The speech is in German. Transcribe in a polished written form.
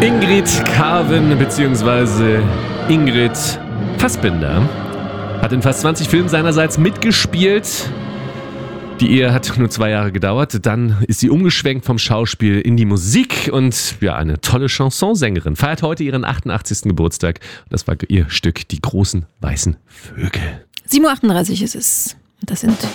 Ingrid Carven bzw. Ingrid Fassbinder hat in fast 20 Filmen seinerseits mitgespielt. Die Ehe hat nur 2 Jahre gedauert. Dann ist sie umgeschwenkt vom Schauspiel in die Musik und ja, eine tolle Chansonsängerin. Feiert heute ihren 88. Geburtstag. Das war ihr Stück Die großen weißen Vögel. 7.38 Uhr ist es. Das sind